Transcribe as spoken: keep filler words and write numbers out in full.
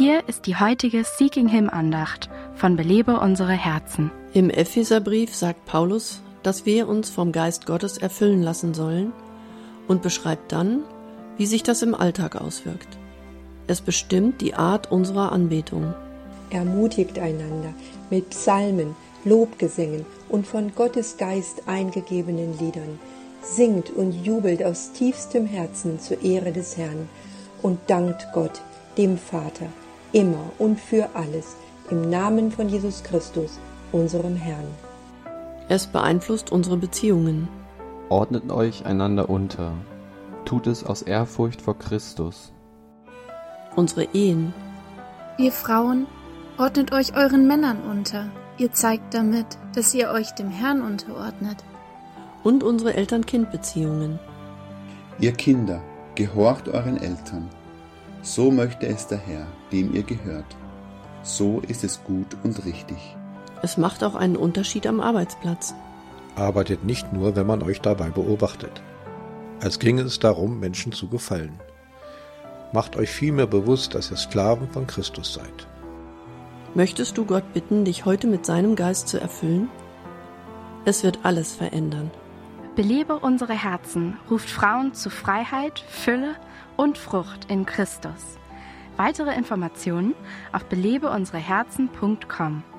Hier ist die heutige Seeking Him Andacht von Belebe unsere Herzen. Im Epheserbrief sagt Paulus, dass wir uns vom Geist Gottes erfüllen lassen sollen und beschreibt dann, wie sich das im Alltag auswirkt. Es bestimmt die Art unserer Anbetung. Ermutigt einander mit Psalmen, Lobgesängen und von Gottes Geist eingegebenen Liedern. Singt und jubelt aus tiefstem Herzen zur Ehre des Herrn und dankt Gott, dem Vater, immer und für alles, im Namen von Jesus Christus, unserem Herrn. Es beeinflusst unsere Beziehungen. Ordnet euch einander unter. Tut es aus Ehrfurcht vor Christus. Unsere Ehen. Ihr Frauen, ordnet euch euren Männern unter. Ihr zeigt damit, dass ihr euch dem Herrn unterordnet. Und unsere Eltern-Kind-Beziehungen. Ihr Kinder, gehorcht euren Eltern. So möchte es der Herr, dem ihr gehört. So ist es gut und richtig. Es macht auch einen Unterschied am Arbeitsplatz. Arbeitet nicht nur, wenn man euch dabei beobachtet. Als ginge es darum, Menschen zu gefallen. Macht euch vielmehr bewusst, dass ihr Sklaven von Christus seid. Möchtest du Gott bitten, dich heute mit seinem Geist zu erfüllen? Es wird alles verändern. Belebe unsere Herzen ruft Frauen zu Freiheit, Fülle und Frucht in Christus. Weitere Informationen auf belebe unsere herzen punkt com.